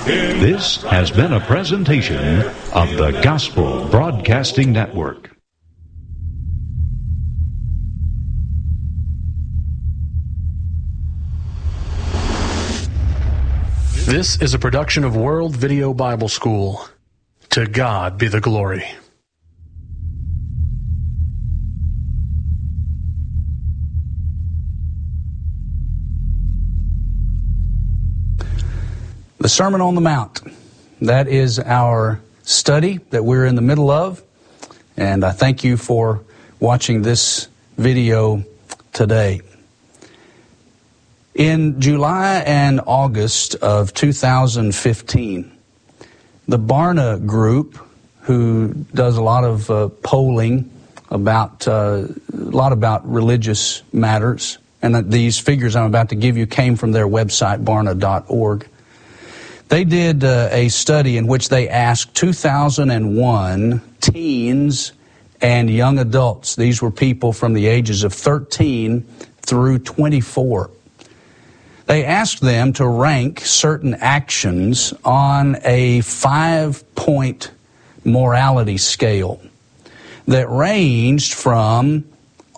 This has been a presentation of the Gospel Broadcasting Network. This is a production of World Video Bible School. To God be the glory. The Sermon on the Mount. That is our study that we're in the middle of. And I thank you for watching this video today. In July and August of 2015, the Barna Group, who does a lot of polling about a lot about religious matters, and these figures I'm about to give you came from their website, barna.org. They did a study in which they asked 2001 teens and young adults. These were people from the ages of 13 through 24. They asked them to rank certain actions on a 5-point morality scale that ranged from